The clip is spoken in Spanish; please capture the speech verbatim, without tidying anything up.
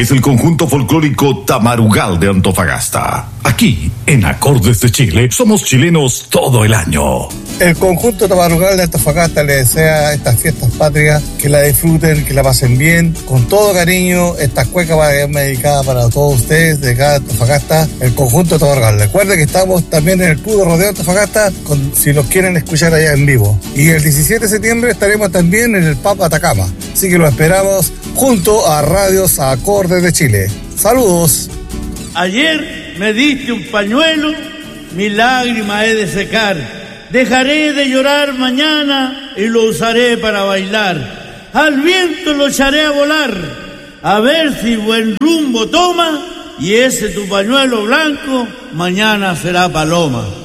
es el conjunto folclórico Tamarugal de Antofagasta. Aquí, en Acordes de Chile, somos chilenos todo el año. El conjunto Tamarugal de Antofagasta le desea a estas fiestas patrias que la disfruten, que la pasen bien, con todo cariño. Esta cueca va dedicada para todos ustedes de cada Antofagasta, el conjunto Tamarugal. Recuerden que estamos también en el Club de Rodeo Antofagasta, con, si nos quieren escuchar allá en vivo. Y el diecisiete de septiembre estaremos también en el P A P Atacama. Así que lo esperamos junto a Radios Acordes de Chile. ¡Saludos! Ayer me diste un pañuelo, mi lágrima he de secar. Dejaré de llorar mañana y lo usaré para bailar. Al viento lo echaré a volar, a ver si buen rumbo toma, y ese tu pañuelo blanco mañana será paloma.